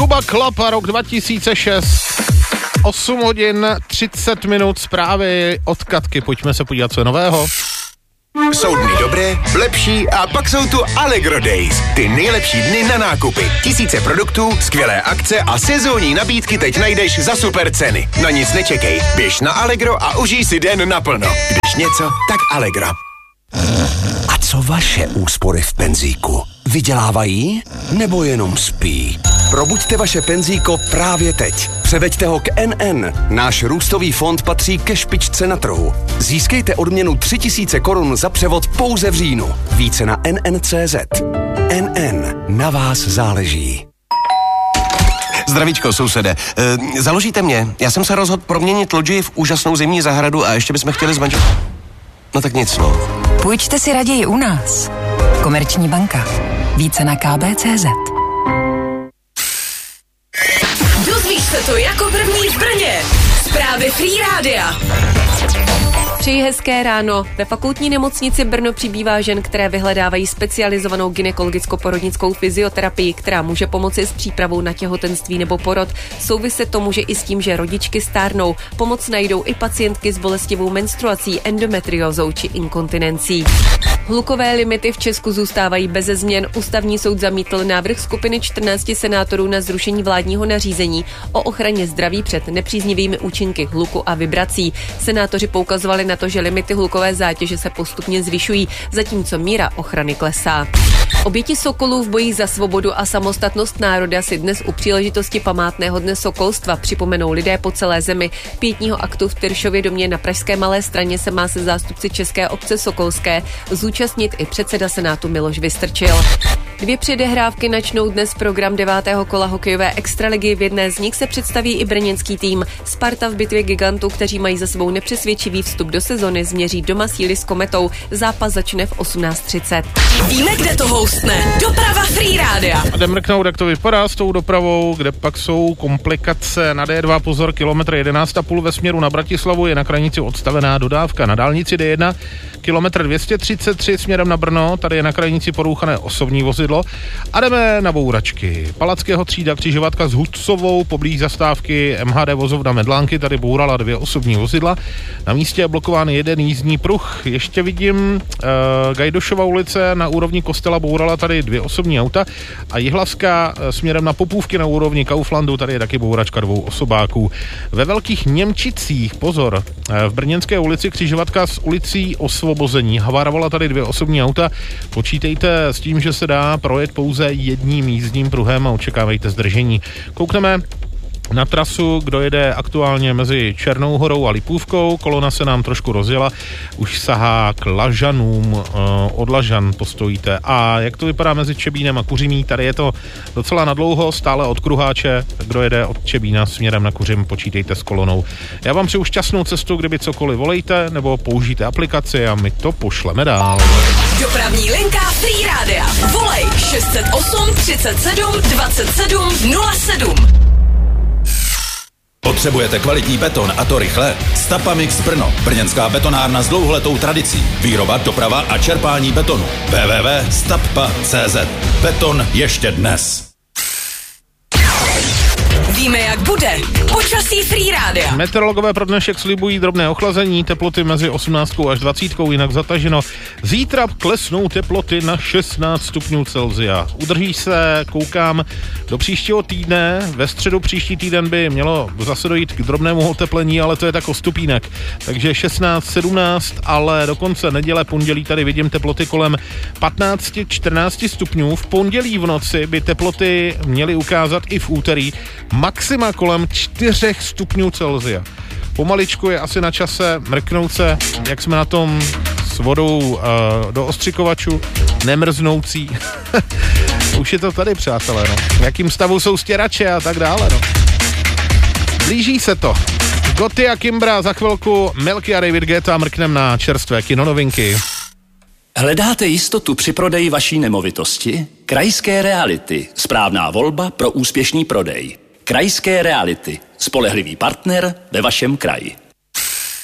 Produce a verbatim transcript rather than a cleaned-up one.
Kuba Club a rok dva tisíce šest. osm hodin třicet minut zprávy od Katky. Pojďme se podívat, co je nového. Jsou dny dobré, lepší a pak jsou tu Allegro Days. Ty nejlepší dny na nákupy. Tisíce produktů, skvělé akce a sezónní nabídky teď najdeš za super ceny. Na nic nečekej, běž na Allegro a užij si den naplno. Když něco, tak Allegro. A co vaše úspory v penzíku? Vydělávají nebo jenom spí? Probuďte vaše penzíko právě teď. Převeďte ho k N N. Náš růstový fond patří ke špičce na trhu. Získejte odměnu tři tisíce korun za převod pouze v říjnu. Více na N N tečka cé zet. N N. Na vás záleží. Zdravíčko, sousede. E, založíte mě? Já jsem se rozhodl proměnit loďii v úžasnou zimní zahradu a ještě bychom chtěli zmenšit... No tak nic, no. Půjčte si raději u nás. Komerční banka. Více na k b tečka cé zet. Dozvíš se to jako první v Brně. Zprávy Free Rádia. Přeji hezké ráno. Ve fakultní nemocnici Brno přibývá žen, které vyhledávají specializovanou gynekologicko-porodnickou fyzioterapii, která může pomoci s přípravou na těhotenství nebo porod. Souviset to může i s tím, že rodičky stárnou. Pomoc najdou i pacientky s bolestivou menstruací, endometriózou či inkontinencí. Hlukové limity v Česku zůstávají beze změn. Ústavní soud zamítl návrh skupiny čtrnácti senátorů na zrušení vládního nařízení o ochraně zdraví před nepříznivými účinky hluku a vibrací. Senátoři poukazovali na to, že limity hlukové zátěže se postupně zvyšují, zatímco míra ochrany klesá. Oběti sokolů v bojích za svobodu a samostatnost národa si dnes u příležitosti památného dne sokolstva připomenou lidé po celé zemi. Pětního aktu v Tyršově domě na pražské Malé Straně se má se zástupci České obce sokolské zúčastnit i předseda Senátu Miloš Vystrčil. Dvě předehrávky načnou dnes program devátého kola hokejové extraligy. V jedné z nich se představí i brněnský tým. Sparta v bitvě gigantů, kteří mají za sebou nepřesvědčivý vstup do sezony, změří doma síly s Kometou. Zápas začne v osmnáct třicet. Víme, kde to houstne. Doprava Free Rádia. A jdem mrknout, jak to vypadá s tou dopravou, kde pak jsou komplikace. Na D dva pozor, kilometr jedenáct a půl ve směru na Bratislavu je na krajnici odstavená dodávka. Na dálnici D jedna kilometr dvě stě třicet tři směrem na Brno, tady je na krajnici porouchané osobní vozidlo. A jdeme na bouračky. Palackého třída křižovatka s Hudcovou poblíž zastávky M H D vozovna Medlánky, tady bourala dvě osobní vozidla. Na místě je blokován jeden jízdní pruh. Ještě vidím uh, Gajdošova ulice na úrovni Kostela bourala tady dvě osobní auta a Jihlavská směrem na Popůvky na úrovni Kauflandu, tady je taky bouračka dvou osobáků. Ve Velkých Němčicích, pozor, v Brněnské ulici křižovatka s ulicí Osvobození. Havarovala tady dvě osobní auta. Počítejte s tím, že se dá projet pouze jedním jízdním pruhem a očekávejte zdržení. Koukneme na trasu, kdo jede aktuálně mezi Černou Horou a Lipůvkou. Kolona se nám trošku rozjela, už sahá k Lažanům, od Lažan postojíte. A jak to vypadá mezi Čebínem a Kuřimí? Tady je to docela nadlouho, stále od Kruháče. Kdo jede od Čebína směrem na Kuřim, počítejte s kolonou. Já vám přeju šťastnou cestu, kdyby cokoliv volejte, nebo použijte aplikaci a my to pošleme dál. Dopravní linka Free Rádia. Volej šest set osm třicet sedm dvacet sedm nula sedm. Potřebujete kvalitní beton a to rychle? Stapamix Brno, brněnská betonárna s dlouholetou tradicí. Výroba, doprava a čerpání betonu. w w w tečka stappa tečka cé zet. Beton ještě dnes. Víme, jak bude. Počasí Free Rádia. Meteorologové pro dnešek slibují drobné ochlazení, teploty mezi osmnáctkou až dvacítkou, jinak zataženo. Zítra klesnou teploty na šestnáct stupňů Celsia. Udrží se, koukám, do příštího týdne. Ve středu příští týden by mělo zase dojít k drobnému oteplení, ale to je tak o stupínek. Takže šestnáct, sedmnáct, ale do konce neděle, pondělí tady vidím teploty kolem patnáct čtrnáct stupňů. V pondělí v noci by teploty měly ukázat i v úterý. Maxima kolem čtyři stupňů Celsia. Pomaličku je asi na čase mrknout se, jak jsme na tom s vodou uh, do ostřikovačů, nemrznoucí. Už je to tady, přátelé, no. V jakým stavu jsou stěrače a tak dále, no. Blíží se to. Goty a Kimbra, za chvilku Milky a David Guetta, mrknem na čerstvé kinonovinky. Hledáte jistotu při prodeji vaší nemovitosti? Krajské Reality. Správná volba pro úspěšný prodej. Krajské Reality. Spolehlivý partner ve vašem kraji.